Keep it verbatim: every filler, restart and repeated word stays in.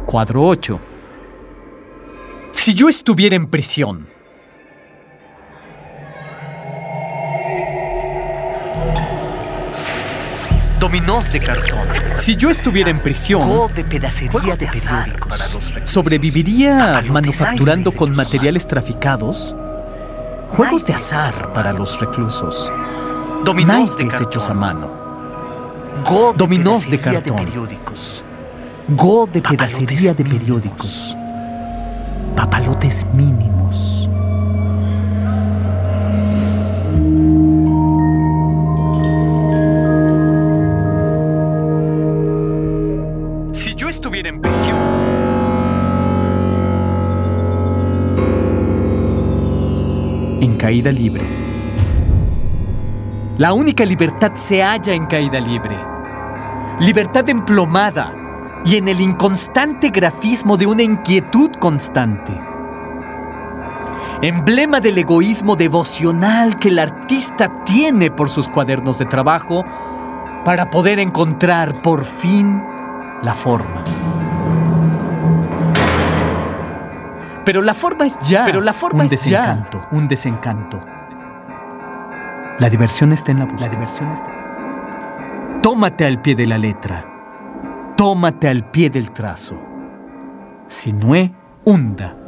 Cuadro ocho. Si yo estuviera en prisión, Dominós de cartón. si yo estuviera en prisión, Go de pedacería de periódicos. ¿sobreviviría manufacturando con materiales traficados? Juegos de azar para los reclusos. Dominós de Naipes hechos a cartón. mano. Go de Dominós de pedacería cartón. periódicos. Go de Papalotes pedacería de mínimos. periódicos. Papalotes mínimos. Si yo estuviera en prisión, en caída libre. La única libertad se halla en caída libre. Libertad emplomada y en el inconstante grafismo de una inquietud constante. Emblema del egoísmo devocional que el artista tiene por sus cuadernos de trabajo para poder encontrar por fin la forma. Pero la forma es ya. Pero la forma un es ya. desencanto, un desencanto. La diversión está en la búsqueda. La diversión está. Tómate al pie de la letra. Tómate al pie del trazo. Sinue hunda.